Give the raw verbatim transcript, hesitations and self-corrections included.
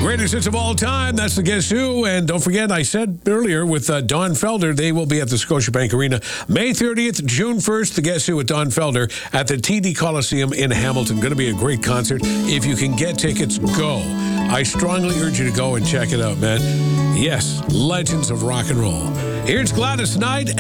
Greatest hits of all time. That's the Guess Who. And don't forget, I said earlier with uh, Don Felder, they will be at the Scotiabank Arena May thirtieth, June first. The Guess Who with Don Felder at the T D Coliseum in Hamilton. Going to be a great concert. If you can get tickets, go. I strongly urge you to go and check it out, man. Yes, legends of rock and roll. Here's Gladys Knight.